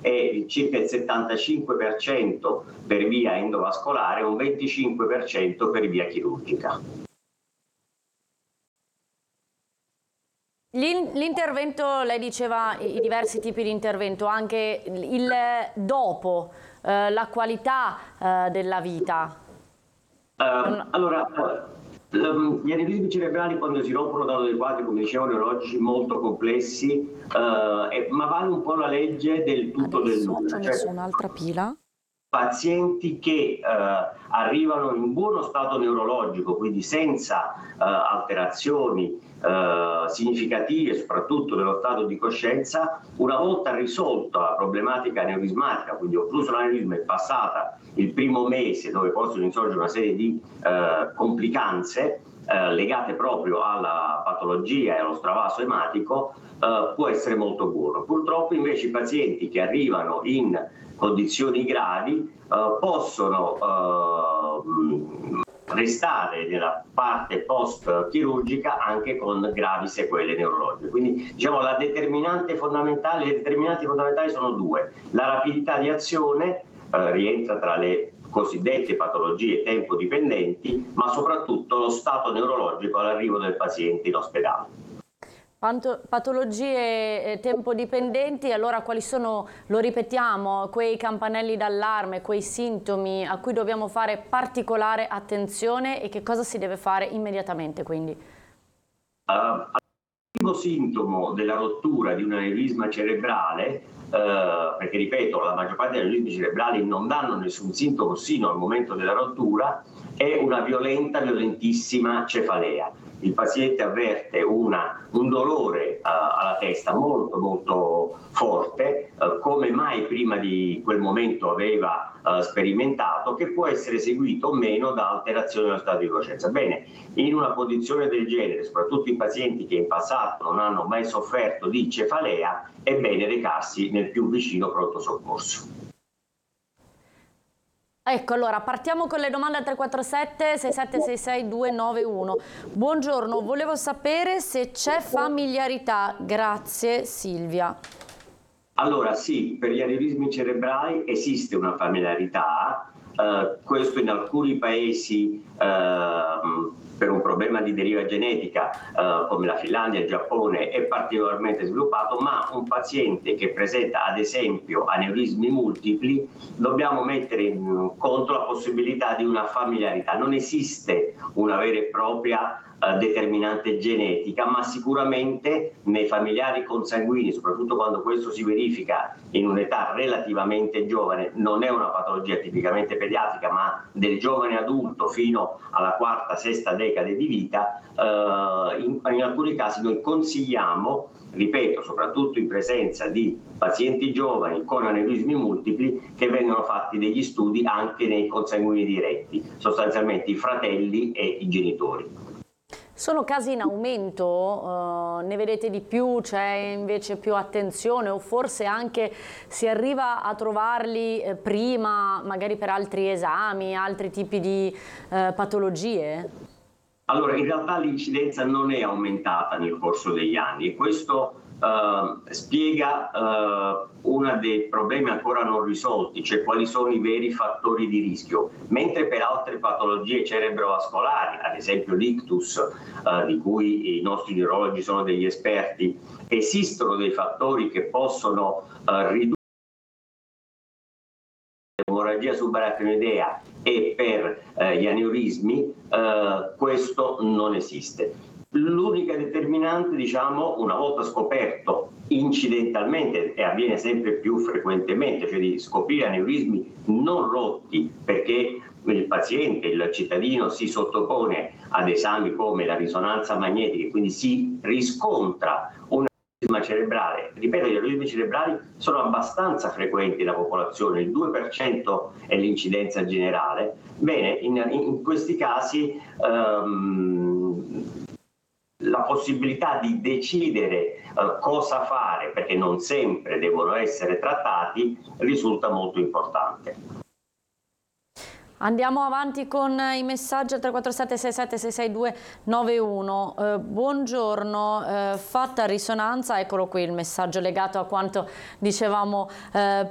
è circa il 75% per via endovascolare e un 25% per via chirurgica. L'intervento, lei diceva i diversi tipi di intervento, anche il dopo, la qualità della vita. Allora, gli aneurismi cerebrali, quando si rompono, danno dei quadri, come dicevo, neurologici molto complessi, ma vale un po' la legge del tutto del nulla. Ho messo un'altra pila. Pazienti che arrivano in buono stato neurologico, quindi senza alterazioni significative, soprattutto dello stato di coscienza, una volta risolta la problematica aneurismatica, quindi occluso l'aneurisma e passata il primo mese, dove possono insorgere una serie di complicanze legate proprio alla patologia e allo stravaso ematico, può essere molto buono. Purtroppo invece i pazienti che arrivano in condizioni gravi possono restare nella parte post-chirurgica anche con gravi sequele neurologiche. Quindi diciamo le determinanti fondamentali sono due: la rapidità di azione rientra tra le cosiddette patologie tempo dipendenti, ma soprattutto lo stato neurologico all'arrivo del paziente in ospedale. Patologie tempo dipendenti, allora quali sono, lo ripetiamo, quei campanelli d'allarme, quei sintomi a cui dobbiamo fare particolare attenzione e che cosa si deve fare immediatamente quindi? Il primo sintomo della rottura di un aneurisma cerebrale, perché ripeto, la maggior parte degli aneurismi cerebrali non danno nessun sintomo sino al momento della rottura, è una violentissima cefalea. Il paziente avverte un dolore alla testa molto forte, come mai prima di quel momento aveva sperimentato, che può essere seguito o meno da alterazioni dello stato di coscienza. Bene, in una condizione del genere, soprattutto in pazienti che in passato non hanno mai sofferto di cefalea, è bene recarsi nel più vicino pronto soccorso. Ecco, allora partiamo con le domande al 347 6766 291. Buongiorno, volevo sapere se c'è familiarità. Grazie Silvia. Allora sì, per gli aneurismi cerebrali esiste una familiarità, questo in alcuni paesi per un problema di deriva genetica come la Finlandia e il Giappone è particolarmente sviluppato, ma un paziente che presenta ad esempio aneurismi multipli dobbiamo mettere in conto la possibilità di una familiarità. Non esiste una vera e propria determinante genetica, ma sicuramente nei familiari consanguini, soprattutto quando questo si verifica in un'età relativamente giovane, non è una patologia tipicamente pediatrica, ma del giovane adulto fino alla quarta, sesta decade di vita, in alcuni casi noi consigliamo, ripeto, soprattutto in presenza di pazienti giovani con aneurismi multipli, che vengano fatti degli studi anche nei consanguini diretti, sostanzialmente i fratelli e i genitori. Sono casi in aumento, ne vedete di più, c'è invece più attenzione o forse anche si arriva a trovarli prima, magari per altri esami, altri tipi di patologie? Allora, in realtà l'incidenza non è aumentata nel corso degli anni e questo spiega uno dei problemi ancora non risolti, cioè quali sono i veri fattori di rischio. Mentre per altre patologie cerebrovascolari, ad esempio l'ictus, di cui i nostri neurologi sono degli esperti, esistono dei fattori che possono ridurre l'emorragia subarachnoidea e per gli aneurismi, questo non esiste. L'unica determinante, diciamo, una volta scoperto incidentalmente, e avviene sempre più frequentemente, cioè di scoprire aneurismi non rotti perché il paziente, il cittadino si sottopone ad esami come la risonanza magnetica e quindi si riscontra un aneurisma cerebrale. Ripeto, gli aneurismi cerebrali sono abbastanza frequenti nella popolazione, il 2% è l'incidenza generale. Bene, in questi casi la possibilità di decidere cosa fare, perché non sempre devono essere trattati, risulta molto importante. Andiamo avanti con i messaggi al 347 67 66 291. Buongiorno, fatta risonanza, eccolo qui il messaggio legato a quanto dicevamo